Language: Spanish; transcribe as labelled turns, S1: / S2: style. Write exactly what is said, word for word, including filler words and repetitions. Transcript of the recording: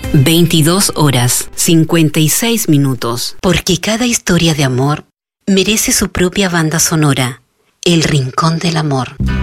S1: veintidós horas, cincuenta y seis minutos. Porque cada historia de amor merece su propia banda sonora. El Rincón del Amor.